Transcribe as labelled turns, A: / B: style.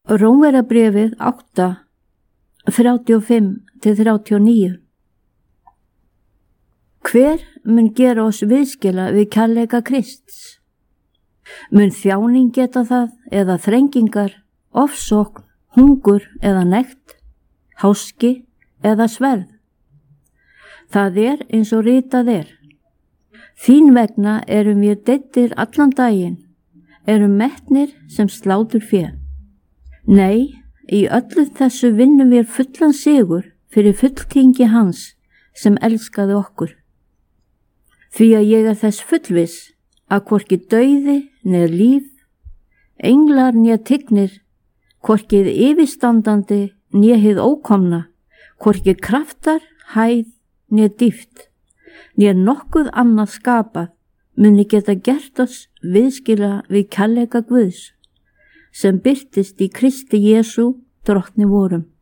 A: Rómverjabréfið 8, 35-39. Hver mun gera oss viðskila við kærleika Krists? Mun þjáning geta það eða þrengingar, ofsókn, hungur eða nekt, háski eða sverð? Það eins og ritað Þín vegna erum við deyddir allan daginn, erum metnir sem slátur fé. Nei, í öllu þessu vinnum við fullan sigur fyrir fulltingi hans sem elskaði okkur. Því að ég þess fullviss að hvorki dauði neð líf, englar né tignir, hvorki yfirstandandi né hið ókomna, hvorki kraftar, hæð né dýpt, né nokkuð annað skapað muni geta gert oss viðskila við kærleika Guðs, sem birtist í Kristi Jesú drottni vorum.